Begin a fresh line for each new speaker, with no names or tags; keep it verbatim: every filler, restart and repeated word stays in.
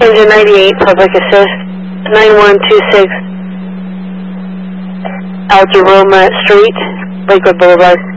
Engine ninety-eight, public assist, nine one two six, Algeroma Street, Lakewood Boulevard.